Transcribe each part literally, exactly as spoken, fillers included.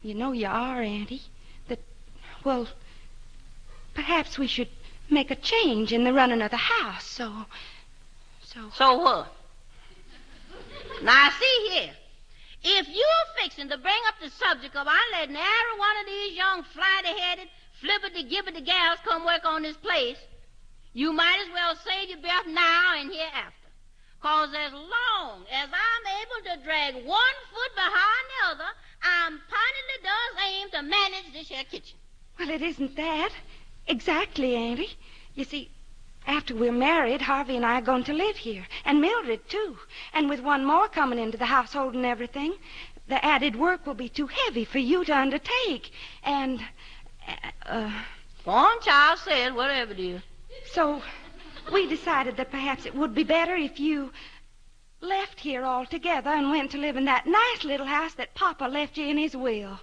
You know you are, Auntie. That, well, perhaps we should make a change in the running of the house, so... So... So what? Now, see here. If you're fixing to bring up the subject of I'm letting every one of these young flighty-headed, flippity-gibbity gals come work on this place, you might as well save your breath now and hereafter. Because as long as I'm able to drag one foot behind the other, I'm positively does aim to manage this here kitchen. Well, it isn't that. Exactly, Auntie. You see, after we're married, Harvey and I are going to live here. And Mildred, too. And with one more coming into the household and everything, the added work will be too heavy for you to undertake. And, uh... Go on, child, say it, whatever it is. So, we decided that perhaps it would be better if you left here altogether and went to live in that nice little house that Papa left you in his will.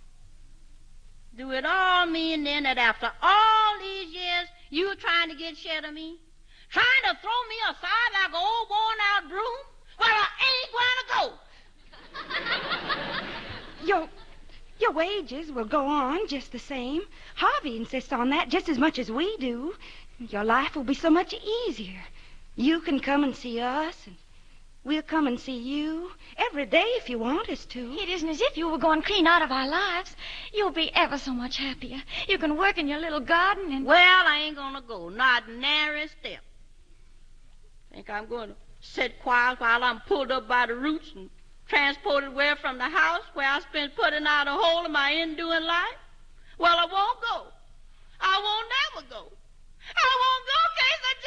Do it all mean, then, that after all these years, you trying to get shed of me? Trying to throw me aside like an old worn-out broom? Well, I ain't going to go. Your, your wages will go on just the same. Harvey insists on that just as much as we do. Your life will be so much easier. You can come and see us, and we'll come and see you every day if you want us to. It isn't as if you were going clean out of our lives. You'll be ever so much happier. You can work in your little garden and... Well, I ain't going to go, not nary a step. Think I'm going to sit quiet while I'm pulled up by the roots and transported away from the house where I spent putting out a hole in my enduring life? Well, I won't go. I won't never go. I won't go, case I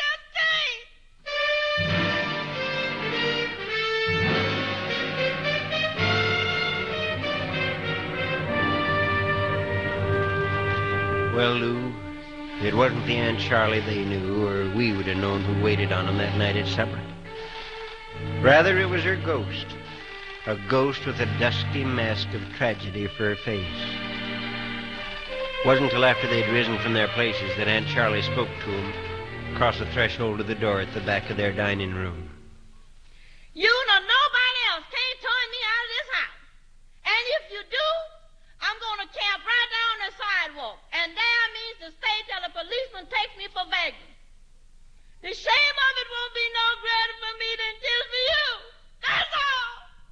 just can't. Well, Lou, it wasn't the Aunt Charlie they knew, or we would have known who waited on them that night at supper. Rather, it was her ghost. A ghost with a dusky mask of tragedy for her face. It wasn't until after they'd risen from their places that Aunt Charlie spoke to them across the threshold of the door at the back of their dining room. You nor nobody else can't turn me out of this house. And if you do, I'm going to camp right down the sidewalk. And there means to stay till the policeman takes me for begging. The shame of it won't be no greater for me than just for you. That's all.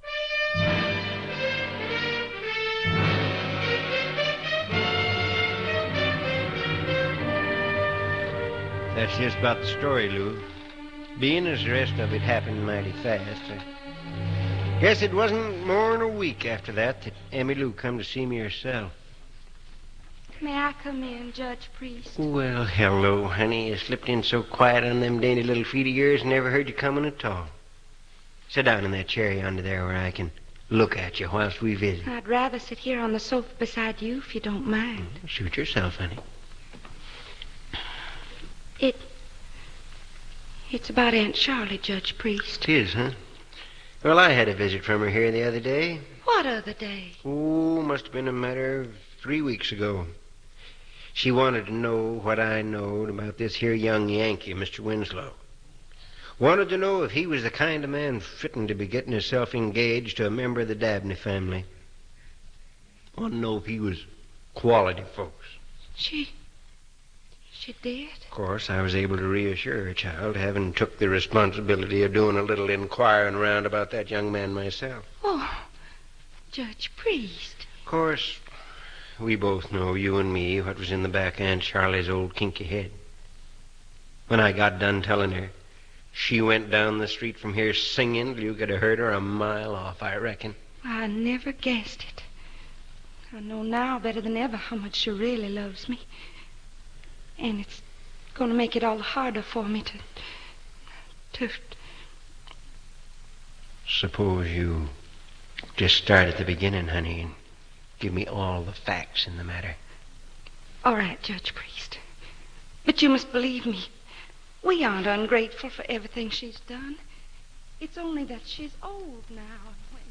That's just about the story, Lou. Being as the rest of it happened mighty fast, I guess it wasn't more than a week after that that Emmy Lou come to see me herself. May I come in, Judge Priest? Well, hello, honey. You slipped in so quiet on them dainty little feet of yours, never heard you coming at all. Sit down in that chair yonder there where I can look at you whilst we visit. I'd rather sit here on the sofa beside you if you don't mind. Shoot yourself, honey. It... It's about Aunt Charlie, Judge Priest. It is, huh? Well, I had a visit from her here the other day. What other day? Oh, must have been a matter of three weeks ago. She wanted to know what I knowed about this here young Yankee, Mister Winslow. Wanted to know if he was the kind of man fitting to be getting himself engaged to a member of the Dabney family. Wanted to know if he was quality folks. She... She did? Of course, I was able to reassure her, child, having took the responsibility of doing a little inquiring around about that young man myself. Oh, Judge Priest. Of course, we both know, you and me, what was in the back of Aunt Charlie's old kinky head. When I got done telling her, she went down the street from here singing till you could have heard her a mile off, I reckon. I never guessed it. I know now better than ever how much she really loves me. And it's going to make it all harder for me to... to... Suppose you just start at the beginning, honey, and give me all the facts in the matter. All right, Judge Priest. But you must believe me. We aren't ungrateful for everything she's done. It's only that she's old now.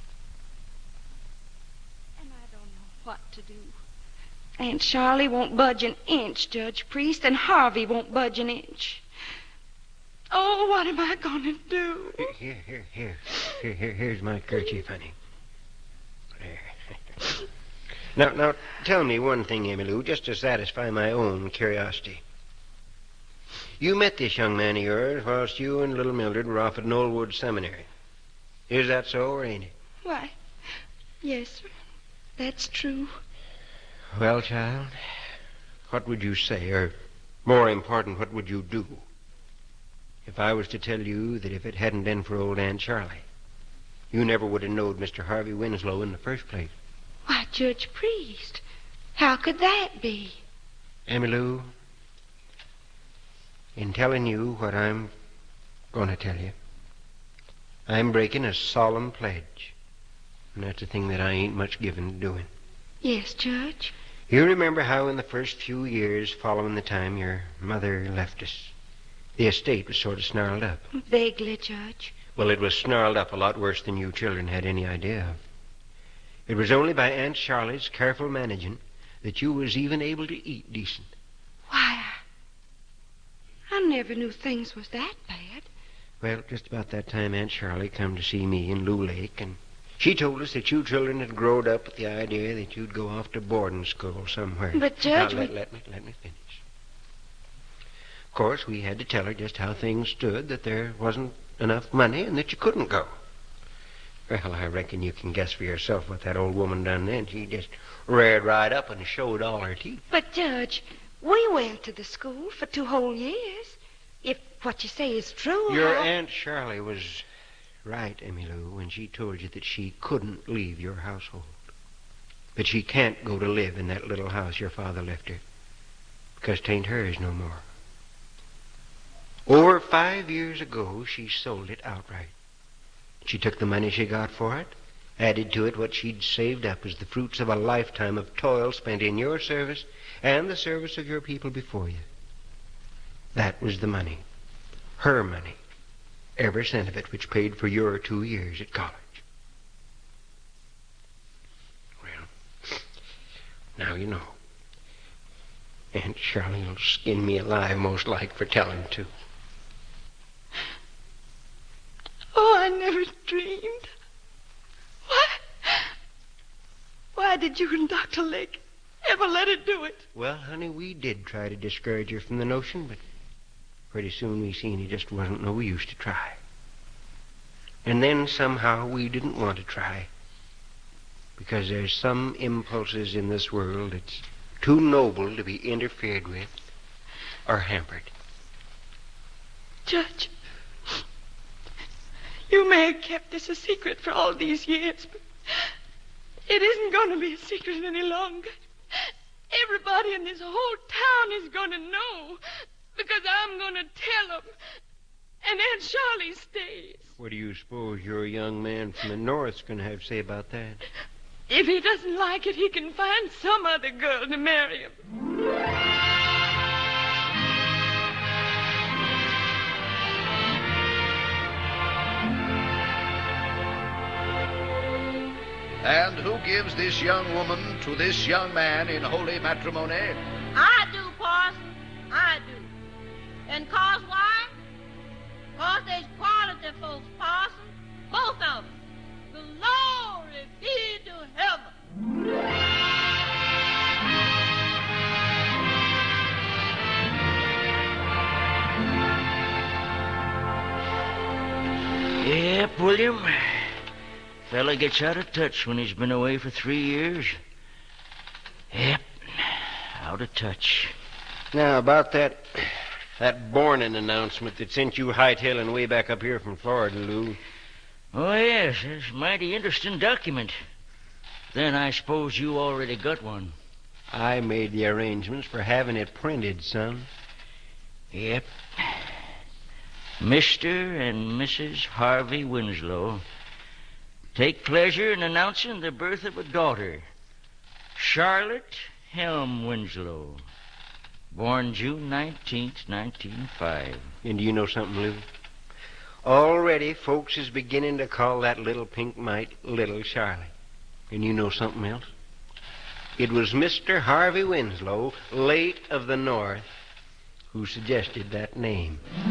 And I don't know what to do. Aunt Charlie won't budge an inch, Judge Priest, and Harvey won't budge an inch. Oh, what am I going to do? Here, here, here. Here, here, here's my kerchief, honey. There. Now, now, tell me one thing, Emmylou, just to satisfy my own curiosity. You met this young man of yours whilst you and little Mildred were off at Knollwood Seminary. Is that so, or ain't it? Why, yes, sir. That's true. Well, child, what would you say, or more important, what would you do if I was to tell you that if it hadn't been for old Aunt Charlie, you never would have knowed Mister Harvey Winslow in the first place? Why, Judge Priest, how could that be? Emmylou, in telling you what I'm going to tell you, I'm breaking a solemn pledge. And that's a thing that I ain't much given to doing. Yes, Judge. You remember how in the first few years following the time your mother left us, the estate was sort of snarled up? Vaguely, Judge. Well, it was snarled up a lot worse than you children had any idea of. It was only by Aunt Charlie's careful managing that you was even able to eat decent. Why, I, I never knew things was that bad. Well, just about that time Aunt Charlie come to see me in Lou Lake, and she told us that you children had growed up with the idea that you'd go off to boarding school somewhere. But, Judge, now, let, we... let me let me finish. Of course, we had to tell her just how things stood, that there wasn't enough money and that you couldn't go. Well, I reckon you can guess for yourself what that old woman done then. She just reared right up and showed all her teeth. But, Judge, we went to the school for two whole years. If what you say is true, Your how... Aunt Charlie was right, Emmylou, when she told you that she couldn't leave your household. But she can't go to live in that little house your father left her, because 'tain't hers no more. Over five years ago, she sold it outright. She took the money she got for it, added to it what she'd saved up as the fruits of a lifetime of toil spent in your service and the service of your people before you. That was the money, her money, every cent of it, which paid for your two years at college. Well, now you know. Aunt Charlie will skin me alive, most like, for telling too. Oh, I never dreamed. Why? Why did you and Doctor Lake ever let her do it? Well, honey, we did try to discourage her from the notion, but pretty soon we seen it just wasn't no use to try. And then somehow we didn't want to try, because there's some impulses in this world that's too noble to be interfered with or hampered. Judge, you may have kept this a secret for all these years, but it isn't going to be a secret any longer. Everybody in this whole town is going to know, because I'm going to tell them. And Aunt Charlie stays. What do you suppose your young man from the north's going to have to say about that? If he doesn't like it, he can find some other girl to marry him. And who gives this young woman to this young man in holy matrimony? I do, Parson. I do. And cause why? Cause there's quality folks, Parson. Both of them. Glory be to heaven. Yep, William. Fella gets out of touch when he's been away for three years. Yep, out of touch. Now, about that that Bornin announcement that sent you hightailing way back up here from Florida, Lou. Oh, yes, it's a mighty interesting document. Then I suppose you already got one. I made the arrangements for having it printed, son. Yep. Mister and Missus Harvey Winslow take pleasure in announcing the birth of a daughter, Charlotte Helm Winslow, born June nineteenth, nineteen oh five. And do you know something, Lou? Already folks is beginning to call that little pink mite Little Charlie. And you know something else? It was Mister Harvey Winslow, late of the North, who suggested that name.